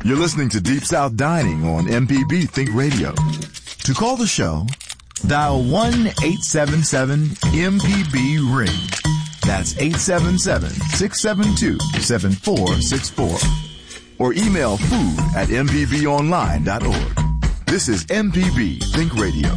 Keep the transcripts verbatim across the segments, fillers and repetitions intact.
You're listening to Deep South Dining on M P B Think Radio. To call the show, dial one eight seven seven M P B ring. That's eight seven seven, six seven two, seven four six four. Or email food at m p b online dot org. This is M P B Think Radio.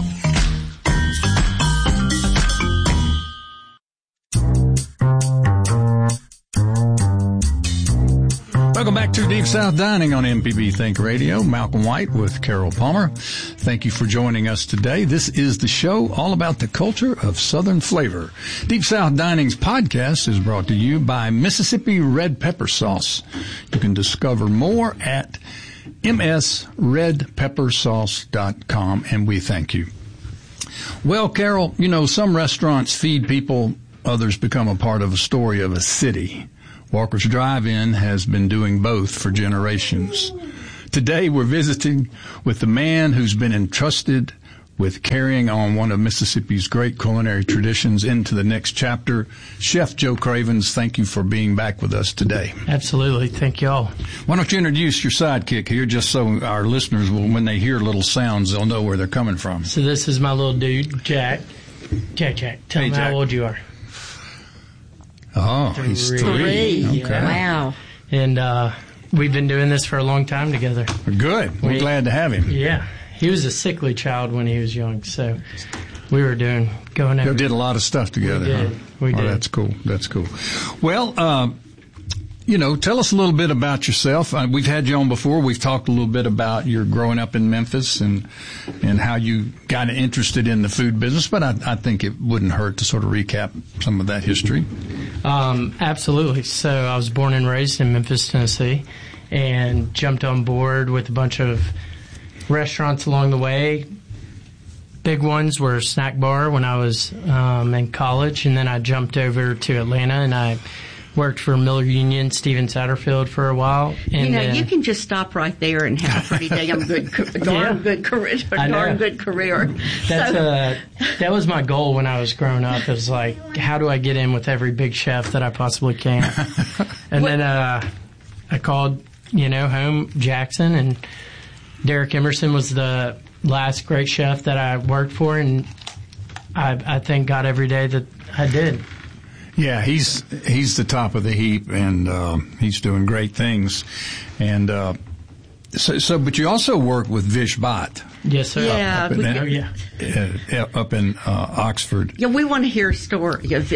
Welcome back to Deep South Dining on M P B Think Radio. Malcolm White with Carol Palmer. Thank you for joining us today. This is the show all about the culture of Southern flavor. Deep South Dining's podcast is brought to you by Mississippi Red Pepper Sauce. You can discover more at m s red pepper sauce dot com, and we thank you. Well, Carol, you know, some restaurants feed people, others become a part of a story of a city. Walker's Drive-In has been doing both for generations. Today we're visiting with the man who's been entrusted with carrying on one of Mississippi's great culinary traditions into the next chapter. Chef Joe Cravens, thank you for being back with us today. Absolutely. Thank you all. Why don't you introduce your sidekick here, just so our listeners will, when they hear little sounds, they'll know where they're coming from. So this is my little dude, Jack. Jack, Jack, tell hey, me Jack. how old you are. Oh, three. He's three. three. Okay. Wow. And uh, we've been doing this for a long time together. Good. We're we, glad to have him. Yeah. He was a sickly child when he was young, so we were doing, going over. You did a lot of stuff together, we did. huh? We oh, did. That's cool. That's cool. Well, uh, you know, tell us a little bit about yourself. Uh, we've had you on before. We've talked a little bit about your growing up in Memphis and and how you got interested in the food business, but I, I think it wouldn't hurt to sort of recap some of that history. Um, absolutely. So I was born and raised in Memphis, Tennessee, and jumped on board with a bunch of restaurants along the way. Big ones were Snack Bar when I was um, in college, and then I jumped over to Atlanta, and I worked for Miller Union, Steven Satterfield for a while. And you know, then, you can just stop right there and have a pretty damn good, darn yeah. good career. I know. Darn good career. That's so, uh, that was my goal when I was growing up. It was like, how do I get in with every big chef that I possibly can? And then uh, I called, you know, home Jackson, and Derek Emerson was the last great chef that I worked for, and I, I thank God every day that I did. Yeah, he's he's the top of the heap, and uh, he's doing great things. And uh, so, so, but you also work with Vish Bhatt. Yes, sir. Yeah, up in, we, oh, yeah. Uh, up in uh, Oxford. Yeah, we want to hear a story. Of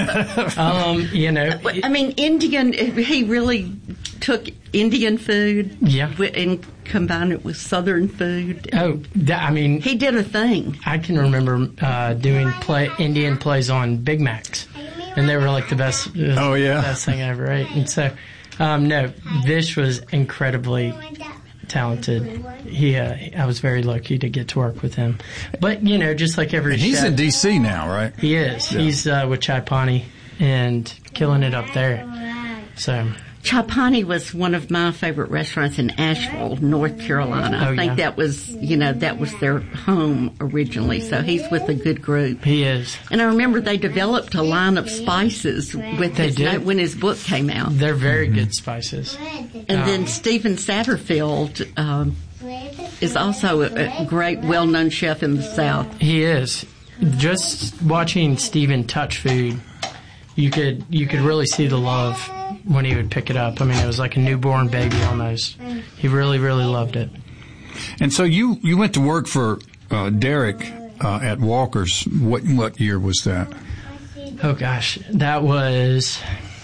um, you know, I mean, Indian. He really took Indian food, yeah, and combined it with Southern food. Oh, that, I mean, he did a thing. I can remember uh, doing play Indian plays on Big Macs, and they were like the best. Uh, oh yeah, best thing I ever ate. And so, um, no, Vish was incredibly talented. He, uh, I was very lucky to get to work with him. But you know, just like every and he's chef, in D C now, right? He is. Yeah. He's uh, with Chai Pani and killing it up there. So. Chai Pani was one of my favorite restaurants in Asheville, North Carolina. Oh, I think yeah. that was, you know, that was their home originally. So he's with a good group. He is. And I remember they developed a line of spices with They his did. when his book came out. They're very Mm-hmm. good spices. And um, then Steven Satterfield um, is also a, a great, well-known chef in the South. He is. Just watching Steven touch food, you could you could really see the love when he would pick it up. I mean, it was like a newborn baby almost. He really, really loved it. And so you, you went to work for uh, Derek uh, at Walker's. What what year was that? Oh gosh, that was,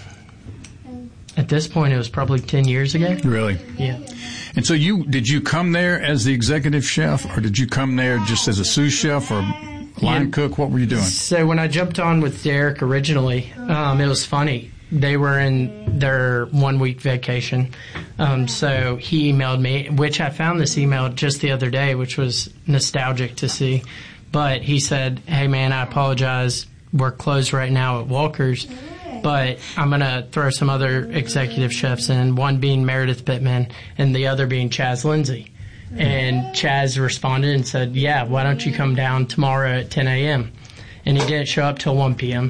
at this point, it was probably ten years ago. Really? Yeah. And so you did you come there as the executive chef, or did you come there just as a sous chef or line Yeah. cook? What were you doing? So when I jumped on with Derek originally, um, it was funny. They were in their one-week vacation. Um, so he emailed me, which I found this email just the other day, which was nostalgic to see. But he said, hey, man, I apologize. We're closed right now at Walker's, but I'm going to throw some other executive chefs in, one being Meredith Bittman and the other being Chaz Lindsay. And Chaz responded and said, yeah, why don't you come down tomorrow at ten a.m.? And he didn't show up till one p.m.,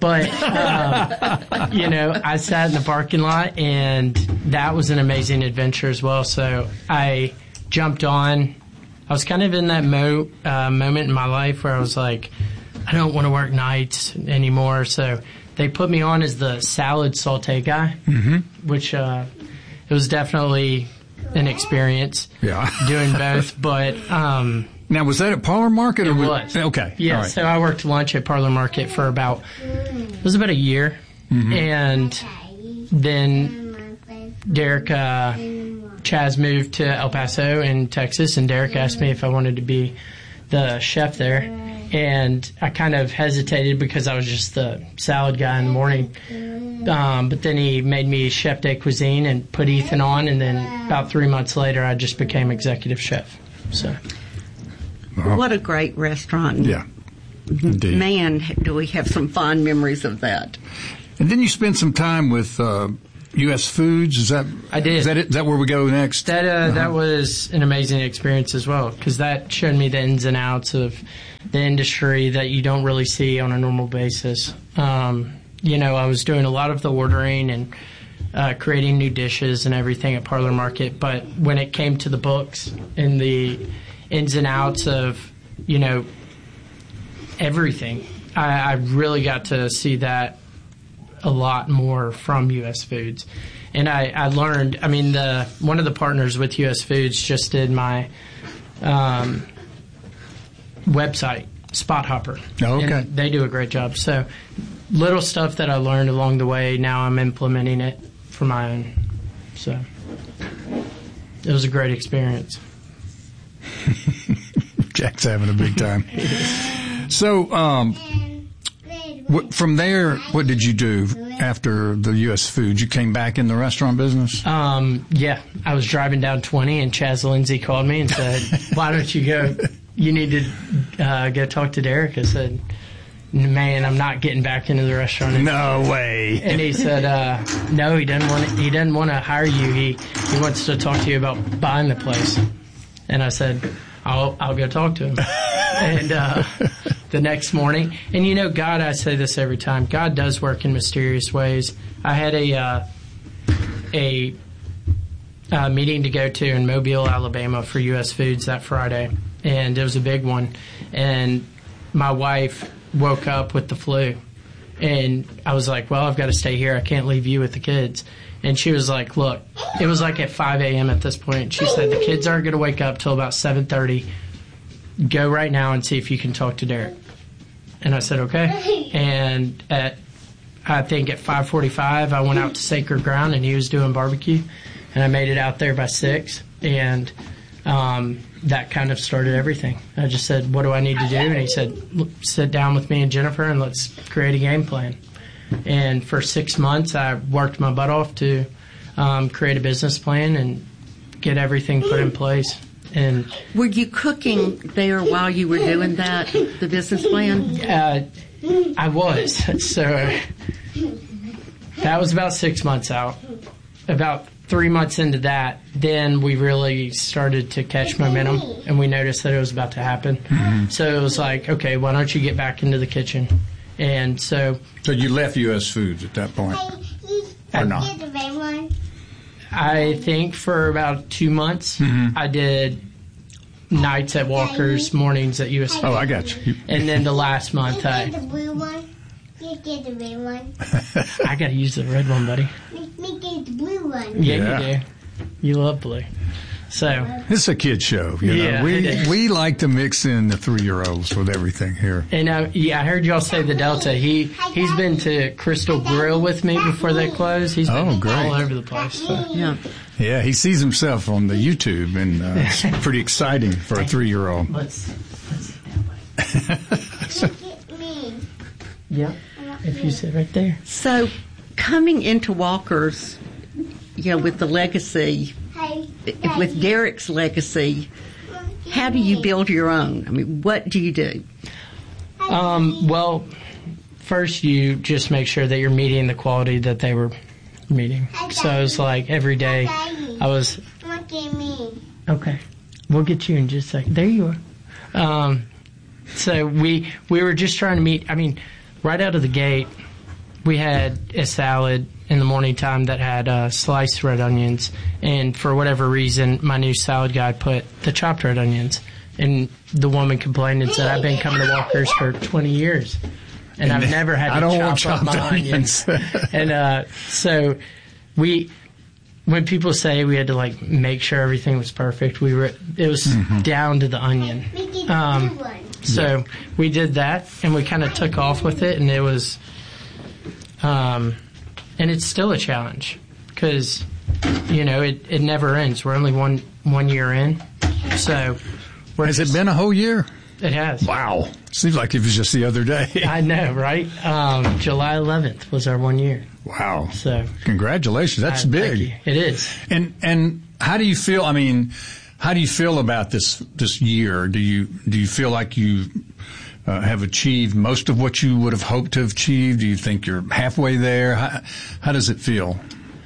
But, um, you know, I sat in the parking lot, and that was an amazing adventure as well. So I jumped on. I was kind of in that mo- uh, moment in my life where I was like, I don't want to work nights anymore. So they put me on as the salad saute guy, mm-hmm. which uh, it was definitely an experience yeah. doing both. But um, now, was that at Parlor Market? It or was. Okay. Yeah, right. so I worked lunch at Parlor Market for about, it was about a year. Mm-hmm. And then Derek, uh, Chaz moved to El Paso in Texas, and Derek asked me if I wanted to be the chef there. And I kind of hesitated because I was just the salad guy in the morning. Um, but then he made me chef de cuisine and put Ethan on, and then about three months later, I just became executive chef. So, well, what a great restaurant! Yeah, indeed. Man, do we have some fond memories of that? And then you spent some time with uh, U S Foods. Is that I did? Is that it? Is that where we go next? That uh, uh-huh. that was an amazing experience as well, because that showed me the ins and outs of the industry that you don't really see on a normal basis. Um, you know, I was doing a lot of the ordering and uh, creating new dishes and everything at Parlor Market, but when it came to the books and the ins and outs of, you know, everything, I, I really got to see that a lot more from U S Foods. And I, I learned, I mean, the one of the partners with U S Foods just did my um, website, Spot Hopper. Oh, okay. And they do a great job. So little stuff that I learned along the way, now I'm implementing it for my own. So it was a great experience. Jack's having a big time. So, um, w- from there, what did you do after the U S Foods? You came back in the restaurant business? Um, yeah, I was driving down twenty, and Chaz Lindsay called me and said, why don't you go, you need to uh, go talk to Derek. I said, man, I'm not getting back into the restaurant. No way. And he said, uh, no, he doesn't want to, he doesn't want to hire you. He, he wants to talk to you about buying the place. And I said, I'll, I'll go talk to him. And, uh, the next morning, and you know, God, I say this every time, God does work in mysterious ways. I had a, uh, a, uh, meeting to go to in Mobile, Alabama for U S Foods that Friday. And it was a big one. And my wife woke up with the flu. And I was like, well, I've got to stay here. I can't leave you with the kids. And she was like, look, it was like at five a.m. at this point. She said, the kids aren't going to wake up till about seven thirty. Go right now and see if you can talk to Derek. And I said, okay. And at, I think at five forty-five, I went out to Sacred Ground, and he was doing barbecue. And I made it out there by six. And um, that kind of started everything. I just said, what do I need to do? And he said, sit down with me and Jennifer, and let's create a game plan. And for six months, I worked my butt off to um, create a business plan and get everything put in place. And were you cooking there while you were doing that, the business plan? Uh, I was. So that was about six months out. About three months into that, then we really started to catch momentum, and we noticed that it was about to happen. Mm-hmm. So it was like, okay, why don't you get back into the kitchen? And so... So you left U S Foods at that point, or not? I think for about two months, mm-hmm. I did nights at Walker's, mornings at U S Foods. Oh, I got you. And then the last month, I... the blue one. You get the red one. I got to use the red one, buddy. Me get the blue one. Yeah, yeah, you do. You love blue. So it's a kid show, you know. Yeah, we we like to mix in the three-year-olds with everything here. And uh, yeah, I heard y'all say the Delta. He he's been to Crystal Grill with me before they closed. He's been oh, great. all over the place. So. Yeah, yeah. He sees himself on the YouTube, and uh, it's pretty exciting for a three-year-old. Let's let's sit that way. Yeah, if you sit right there. So, coming into Walker's, you know, with the legacy. With Derek's legacy, how do you build your own? I mean, what do you do? Um, well, first you just make sure that you're meeting the quality that they were meeting. So it was like every day I was... Okay. We'll get you in just a second. There you are. Um, so we we were just trying to meet... I mean, right out of the gate, we had a salad in the morning time that had uh, sliced red onions, and for whatever reason, my new salad guy put the chopped red onions. And the woman complained and said, "I've been coming to Walker's for twenty years, and, and I've never had to chop chop up my onions." And uh, so we, when people say we had to like make sure everything was perfect, we were it was mm-hmm. down to the onion. Um, so we did that, and we kind of took off with it, and it was, um, and it's still a challenge because, you know, it, it never ends. We're only one one year in, so. Has it been a whole year? It has. Wow. Seems like it was just the other day. I know, right? Um, July eleventh was our one year. Wow. So congratulations. That's I, big. It is. And and how do you feel? I mean, how do you feel about this this year? Do you do you feel like you uh, have achieved most of what you would have hoped to have achieved? Do you think you're halfway there? How, how does it feel?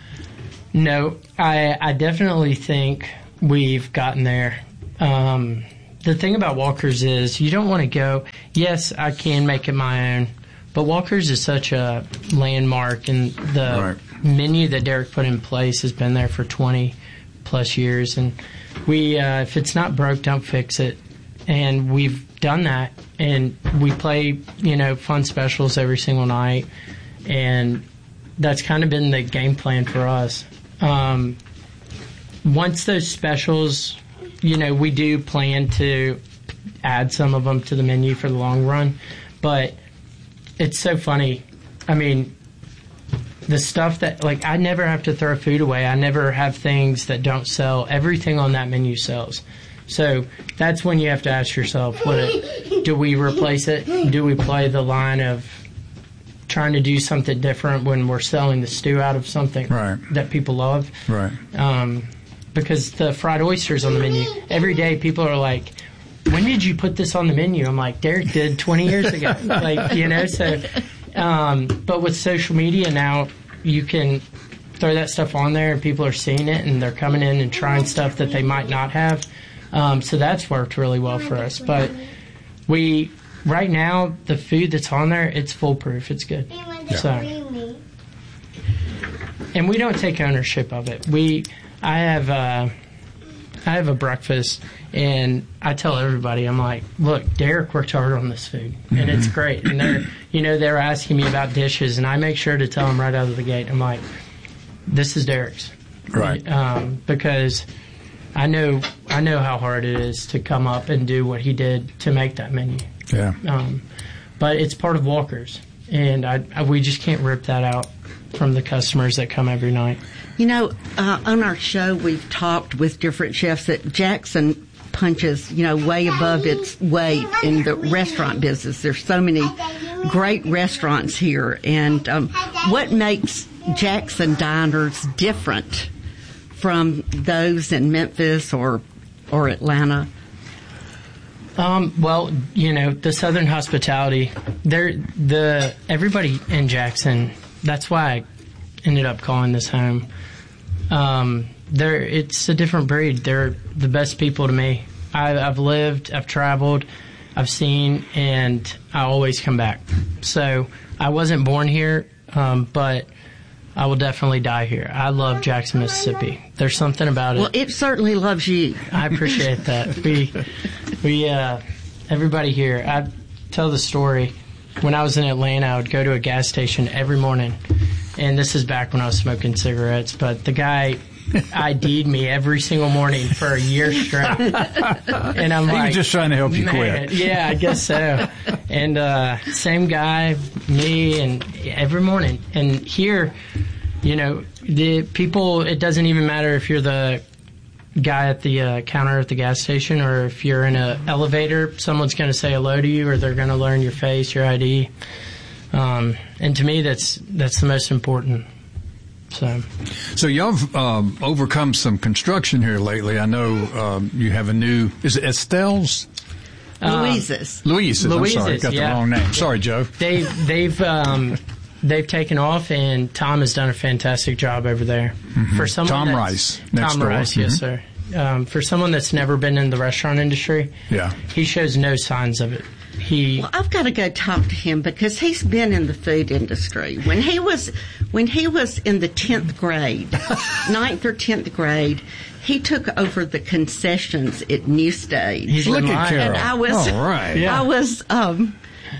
No, I I definitely think we've gotten there. Um, the thing about Walker's is you don't want to go, yes, I can make it my own, but Walker's is such a landmark, and the right. menu that Derek put in place has been there for twenty plus years, and we, uh, if it's not broke, don't fix it. And we've done that, and we play, you know, fun specials every single night, and that's kind of been the game plan for us. Um, once those specials, you know, we do plan to add some of them to the menu for the long run, but it's so funny. I mean, the stuff that, like, I never have to throw food away. I never have things that don't sell. Everything on that menu sells. So that's when you have to ask yourself, what it, do we replace it? Do we play the line of trying to do something different when we're selling the stew out of something right. that people love? Right. Um, because the fried oysters on the menu, every day people are like, when did you put this on the menu? I'm like, Derek did twenty years ago. Like, you know, so, um, but with social media now, you can throw that stuff on there and people are seeing it and they're coming in and trying stuff that they might not have. Um, so that's worked really well for us. But we, right now, the food that's on there, it's foolproof. It's good. Yeah. So, and we don't take ownership of it. We, I have, uh, I have a breakfast, and I tell everybody, I'm like, look, Derek worked hard on this food, and mm-hmm. it's great. And they're, you know, they're asking me about dishes, and I make sure to tell them right out of the gate, I'm like, this is Derek's, right? Um, because I know, I know how hard it is to come up and do what he did to make that menu. Yeah. Um, but it's part of Walker's, and I, I, we just can't rip that out from the customers that come every night. You know, uh, on our show, we've talked with different chefs that Jackson punches, you know, way above its weight in the restaurant business. There's so many great restaurants here. And um, what makes Jackson diners different from those in Memphis or or Atlanta? Um, well, you know, the Southern hospitality, they're, the everybody in Jackson, that's why I ended up calling this home. Um, they're, it's a different breed. They're the best people to me. I, I've lived, I've traveled, I've seen, and I always come back. So I wasn't born here, um, but I will definitely die here. I love Jackson, Mississippi. There's something about it. Well, it certainly loves you. I appreciate that. We, we, uh, everybody here, I tell the story. When I was in Atlanta, I would go to a gas station every morning. And this is back when I was smoking cigarettes, but the guy I D'd me every single morning for a year straight. And I'm he like, was just trying to help you man, quit. Yeah, I guess so. And uh, same guy, me, and every morning. And here, you know, the people, it doesn't even matter if you're the guy at the uh, counter at the gas station or if you're in an elevator, someone's going to say hello to you or they're going to learn your face, your I D. Um, and to me, that's that's the most important. So, so y'all have um, overcome some construction here lately. I know um, you have a new. Is it Estelle's? Louise's. Um, Louise's. I'm Louise's, sorry, got yeah. the wrong name. Sorry, Joe. They they've um, they've taken off, and Tom has done a fantastic job over there. Mm-hmm. For someone Tom that's, Rice. Next Tom door. Rice, Mm-hmm. yes, sir. Um, for someone that's never been in the restaurant industry, yeah, he shows no signs of it. he. Well, I've got to go talk to him because he's been in the food industry. When he was, when he was in the tenth grade, ninth or tenth grade, he took over the concessions at New Stage. He's Look in at line. Carol. And I was, All right. Yeah. I was, um,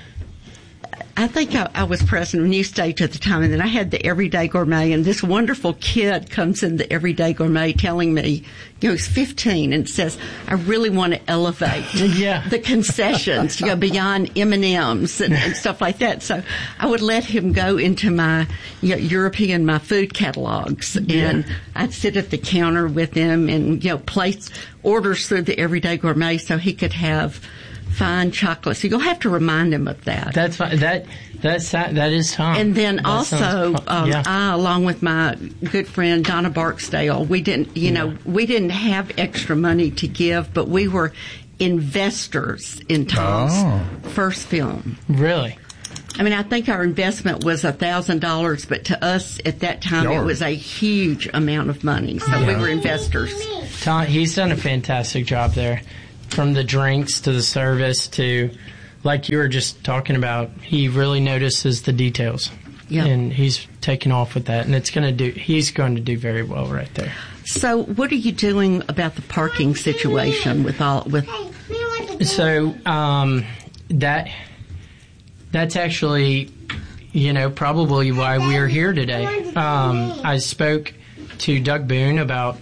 I think I, I was president of New Stage at the time, and then I had the Everyday Gourmet, and this wonderful kid comes in the Everyday Gourmet telling me, you know, he's fifteen, and says, I really want to elevate Yeah. the concessions, you know, beyond M and M's and, and stuff like that. So I would let him go into my, you know, European, my food catalogs, and I'd sit at the counter with him and, you know, place orders through the Everyday Gourmet so he could have fine chocolate. So you'll have to remind him of that. That's fine. That that's that is Tom. And then That also, sounds fun. um, yeah. I, along with my good friend Donna Barksdale, we didn't, you know, we didn't have extra money to give, but we were investors in Tom's Oh. first film. really. I mean, I think our investment was a thousand dollars, but to us at that time Sure. it was a huge amount of money. So we Yeah. were investors. Tom, he's done a fantastic job there, from the drinks to the service to, like you were just talking about. He really notices the details, Yeah. and he's taken off with that. And it's going to do. He's going to do very well right there. So what are you doing about the parking situation with all with? Hey, we want to So um, that that's actually, you know, probably why we are here today. Um, I spoke to Doug Boone about.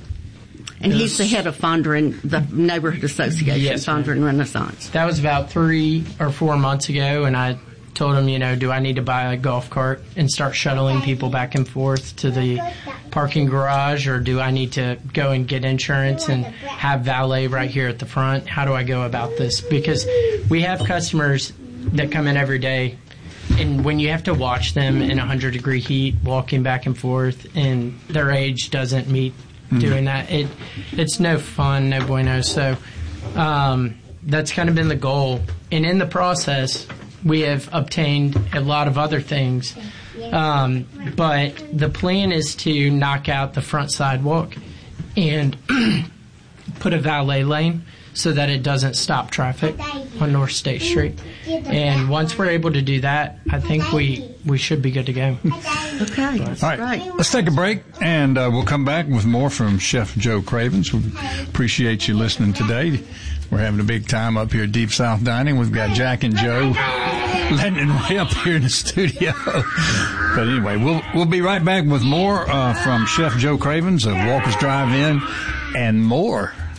And he's the head of Fondren, the neighborhood association, Yes, ma'am. Fondren Renaissance. That was about three or four months ago, and I told him, you know, do I need to buy a golf cart and start shuttling people back and forth to the parking garage, or do I need to go and get insurance and have valet right here at the front? How do I go about this? Because we have customers that come in every day, and when you have to watch them in one hundred degree heat walking back and forth, and their age doesn't meet doing that, it it's no fun, no bueno. So um, that's kind of been the goal, and in the process, we have obtained a lot of other things. Um, but the plan is to knock out the front sidewalk and put a valet lane so that it doesn't stop traffic on North State Street. And once we're able to do that, I think we, we should be good to go. Okay, that's All right, great. let's take a break, and uh, we'll come back with more from Chef Joe Cravens. We appreciate you listening today. We're having a big time up here at Deep South Dining. We've got Jack and Joe letting it way up here in the studio. But anyway, we'll we'll be right back with more uh, from Chef Joe Cravens of Walker's Drive-In and more